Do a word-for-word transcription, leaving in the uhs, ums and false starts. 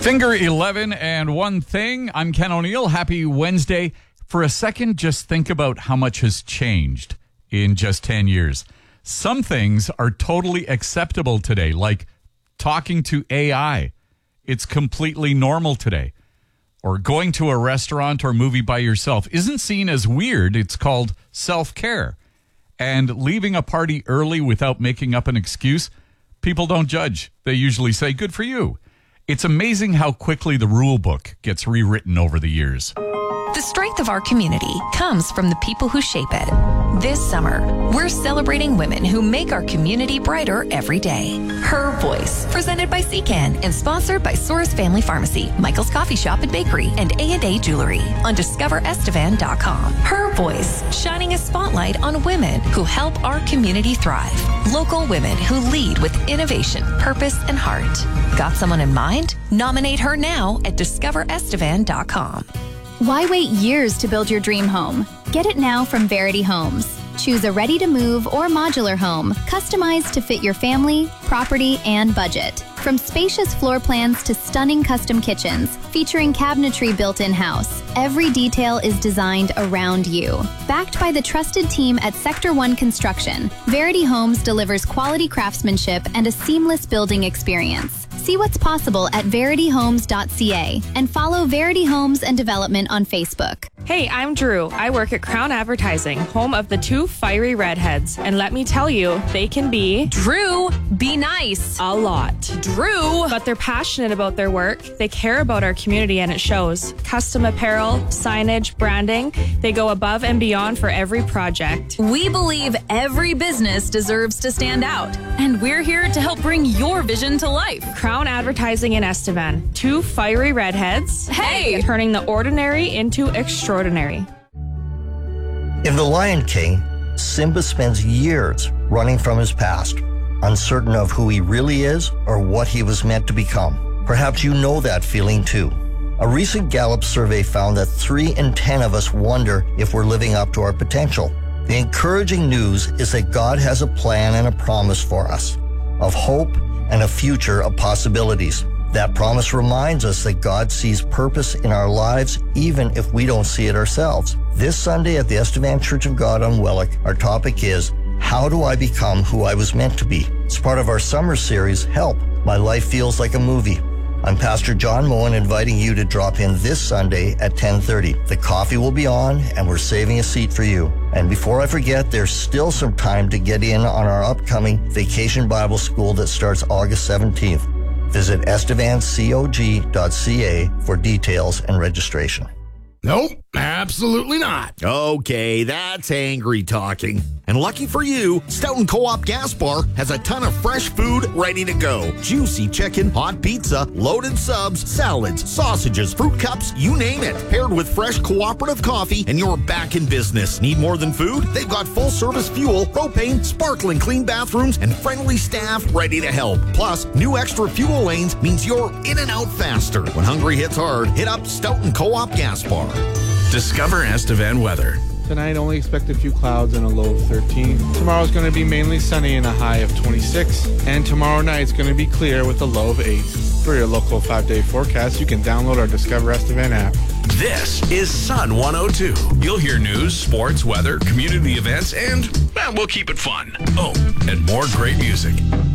Finger eleven and one thing. I'm Ken O'Neill. Happy Wednesday. For a second, just think about how much has changed in just ten years. Some things are totally acceptable today, like talking to A I. It's completely normal today. Or going to a restaurant or movie by yourself isn't seen as weird. It's called self-care. And leaving a party early without making up an excuse, people don't judge. They usually say, good for you. It's amazing how quickly the rule book gets rewritten over the years. The strength of our community comes from the people who shape it. This summer, we're celebrating women who make our community brighter every day. Her Voice, presented by C CAN and sponsored by Soros Family Pharmacy, Michael's Coffee Shop and Bakery, and A and A Jewelry on discover estevan dot com. Her Voice, shining a spotlight on women who help our community thrive. Local women who lead with innovation, purpose, and heart. Got someone in mind? Nominate her now at discover estevan dot com. Why wait years to build your dream home? Get it now from Verity Homes. Choose a ready-to-move or modular home, customized to fit your family, property, and budget. From spacious floor plans to stunning custom kitchens, featuring cabinetry built in-house, every detail is designed around you. Backed by the trusted team at Sector one Construction, Verity Homes delivers quality craftsmanship and a seamless building experience. See what's possible at verity homes dot c a and follow Verity Homes and Development on Facebook. Hey, I'm Drew. I work at Crown Advertising, home of the two fiery redheads. And let me tell you, they can be... Drew, be nice. A lot. Drew. But they're passionate about their work. They care about our community and it shows. Custom apparel, signage, branding, they go above and beyond for every project. We believe every business deserves to stand out. And we're here to help bring your vision to life. Crown Advertising in Estevan. Two fiery redheads. Hey! Turning the ordinary into extraordinary. In The Lion King, Simba spends years running from his past, uncertain of who he really is or what he was meant to become. Perhaps you know that feeling too. A recent Gallup survey found that three in ten of us wonder if we're living up to our potential. The encouraging news is that God has a plan and a promise for us, of hope and a future of possibilities. That promise reminds us that God sees purpose in our lives even if we don't see it ourselves. This Sunday at the Estevan Church of God on Wellick, our topic is, how do I become who I was meant to be? It's part of our summer series, Help, My Life Feels Like a Movie. I'm Pastor John Moen, inviting you to drop in this Sunday at ten thirty. The coffee will be on, and we're saving a seat for you. And before I forget, there's still some time to get in on our upcoming Vacation Bible School that starts August seventeenth. Visit estevan cog dot c a for details and registration. Nope, absolutely not. Okay, that's angry talking. And lucky for you, Stoughton Co-op Gas Bar has a ton of fresh food ready to go. Juicy chicken, hot pizza, loaded subs, salads, sausages, fruit cups, you name it. Paired with fresh cooperative coffee and you're back in business. Need more than food? They've got full-service fuel, propane, sparkling clean bathrooms, and friendly staff ready to help. Plus, new extra fuel lanes means you're in and out faster. When hungry hits hard, hit up Stoughton Co-op Gas Bar. Discover Estevan weather. Tonight, only expect a few clouds and a low of thirteen. Tomorrow's going to be mainly sunny and a high of twenty-six. And tomorrow night's going to be clear with a low of eight. For your local five-day forecast, you can download our Discover Estevan app. This is Sun one oh two. You'll hear news, sports, weather, community events, and well, we'll keep it fun. Oh, and more great music.